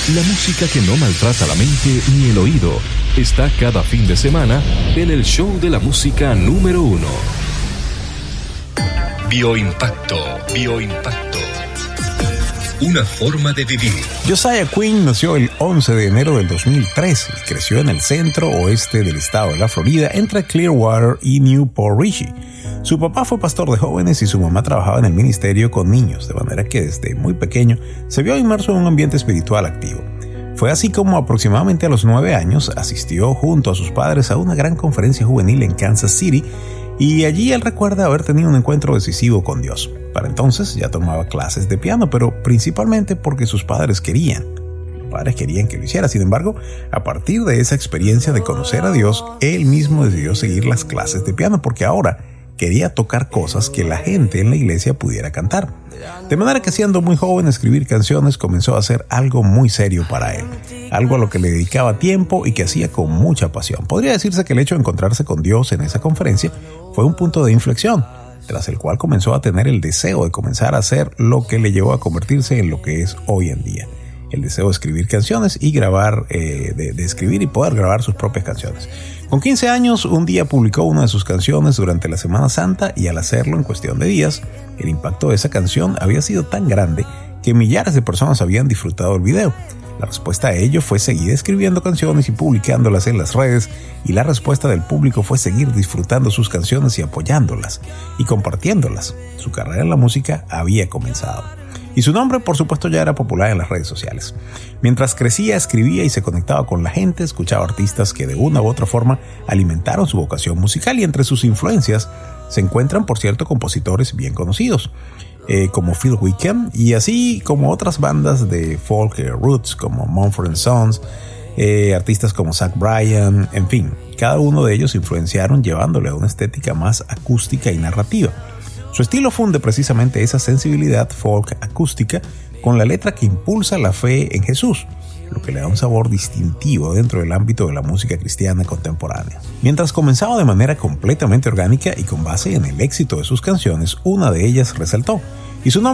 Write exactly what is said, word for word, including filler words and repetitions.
La música que no maltrata la mente ni el oído está cada fin de semana en el show de la música número uno. Bioimpacto, Bioimpacto. Una forma de vivir. Josiah Quinn nació el once de enero del dos mil tres y creció en el centro oeste del estado de la Florida, entre Clearwater y Newport Richey. Su papá fue pastor de jóvenes y su mamá trabajaba en el ministerio con niños, de manera que desde muy pequeño se vio inmerso en un ambiente espiritual activo. Fue así como aproximadamente a los nueve años asistió junto a sus padres a una gran conferencia juvenil en Kansas City, y allí él recuerda haber tenido un encuentro decisivo con Dios. Para entonces ya tomaba clases de piano, pero principalmente porque sus padres querían. Los padres querían que lo hiciera. Sin embargo, a partir de esa experiencia de conocer a Dios, él mismo decidió seguir las clases de piano, porque ahora quería tocar cosas que la gente en la iglesia pudiera cantar. De manera que, siendo muy joven, escribir canciones comenzó a ser algo muy serio para él, algo a lo que le dedicaba tiempo y que hacía con mucha pasión. Podría decirse que el hecho de encontrarse con Dios en esa conferencia fue un punto de inflexión, tras el cual comenzó a tener el deseo de comenzar a hacer lo que le llevó a convertirse en lo que es hoy en día. El deseo de escribir canciones y grabar, eh, de, de escribir y poder grabar sus propias canciones. Con quince años, un día publicó una de sus canciones durante la Semana Santa, y al hacerlo en cuestión de días, el impacto de esa canción había sido tan grande que millares de personas habían disfrutado el video. La respuesta a ello fue seguir escribiendo canciones y publicándolas en las redes, y la respuesta del público fue seguir disfrutando sus canciones y apoyándolas y compartiéndolas. Su carrera en la música había comenzado. Y su nombre, por supuesto, ya era popular en las redes sociales. Mientras crecía, escribía y se conectaba con la gente, escuchaba artistas que de una u otra forma alimentaron su vocación musical, y entre sus influencias se encuentran, por cierto, compositores bien conocidos, eh, como Phil Wickham, y así como otras bandas de folk eh, roots como Mumford and Sons, eh, artistas como Zach Bryan, en fin, cada uno de ellos influenciaron llevándole a una estética más acústica y narrativa. Su estilo funde precisamente esa sensibilidad folk acústica con la letra que impulsa la fe en Jesús, lo que le da un sabor distintivo dentro del ámbito de la música cristiana contemporánea. Mientras comenzaba de manera completamente orgánica y con base en el éxito de sus canciones, una de ellas resaltó, y su nombre